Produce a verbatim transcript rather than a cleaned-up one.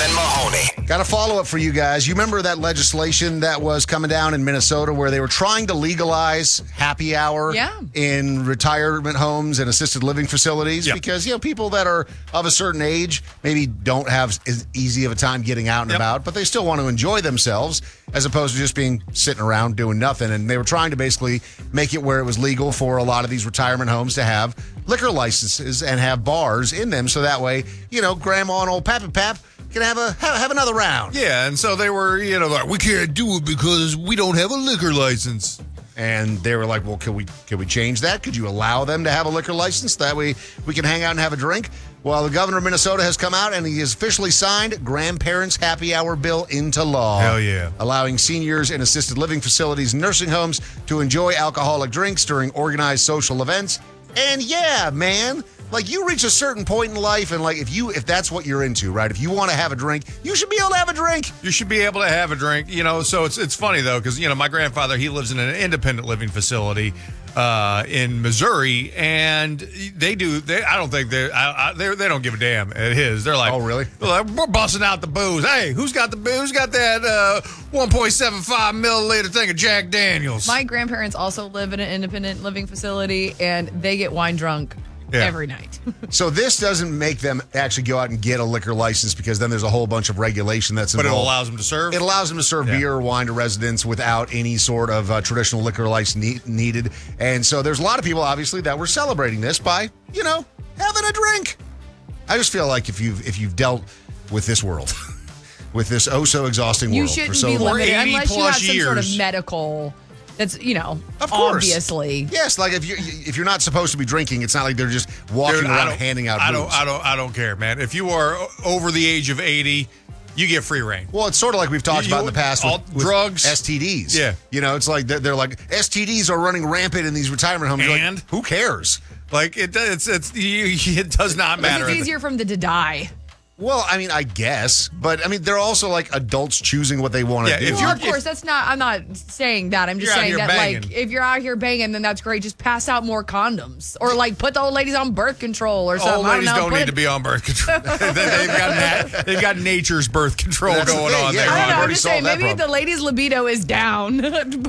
and Mahoney. Got a follow-up for you guys. You remember that legislation that was coming down in Minnesota where they were trying to legalize happy hour Yeah. in retirement homes and assisted living facilities? Yep. Because, you know, people that are of a certain age maybe don't have as easy of a time getting out and Yep. about, but they still want to enjoy themselves as opposed to just being sitting around doing nothing. And they were trying to basically make it where it was legal for a lot of these retirement homes to have liquor licenses and have bars in them so that way, you know, grandma and old Pappy Pap can have a have, have another round. Yeah, and so they were, you know, like, we can't do it because we don't have a liquor license. And they were like, well, can we can we change that? Could you allow them to have a liquor license? That way we can hang out and have a drink? Well, the governor of Minnesota has come out and he has officially signed Grandparents' Happy Hour bill into law. Hell yeah. Allowing seniors in assisted living facilities and nursing homes to enjoy alcoholic drinks during organized social events. And yeah, man, like you reach a certain point in life and like if you if that's what you're into, right? If you want to have a drink, you should be able to have a drink. You should be able to have a drink, you know. So it's it's funny though, because you know my grandfather, he lives in an independent living facility uh, in Missouri, and they do. They I don't think they I, I, they they don't give a damn at his. They're like, oh really? They're like, we're busting out the booze. Hey, who's got the booze? Who's got that uh, one point seven five milliliter thing of Jack Daniels? My grandparents also live in an independent living facility, and they get wine drunk Yeah. every night. So this doesn't make them actually go out and get a liquor license because then there's a whole bunch of regulation that's but involved. it allows them to serve. It allows them to serve Yeah. beer or wine to residents without any sort of uh, traditional liquor license ne- needed. And so there's a lot of people, obviously, that were celebrating this by, you know, having a drink. I just feel like if you've if you've dealt with this world, with this oh so exhausting You world for shouldn't so be long. limited eighty unless you have plus some sort of years. medical. That's you know, Of course. obviously. Yes, like if you if you're not supposed to be drinking, it's not like they're just walking Dude, I around don't- handing out I booze. don't, I don't, I don't care, man. If you are o- over the age of eighty, you get free reign. Well, it's sort of like we've talked You- about in the past all with, with drugs. S T Ds. Yeah. You know, it's like they're, they're like S T Ds are running rampant in these retirement homes. You're like, And? who cares? Like it, it's, it's, you, it does not Like, matter. it's easier for them to die. Well, I mean, I guess, but I mean, they're also like adults choosing what they want to Yeah, do. if Well, you're- of course, that's not. I'm not saying that. I'm just You're out saying here that, banging. like, if you're out here banging, then that's great. Just pass out more condoms, or like put the old ladies on birth control or something. Old I ladies don't, know. don't Put- need to be on birth control. they, they've got nat, they've got nature's birth control That's the going thing, on yeah. there. I don't know. I'm already just solved saying, that maybe if the problem. lady's libido is down,